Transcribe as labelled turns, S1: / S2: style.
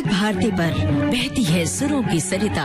S1: विविध भारती पर बहती है सुरों की सरिता।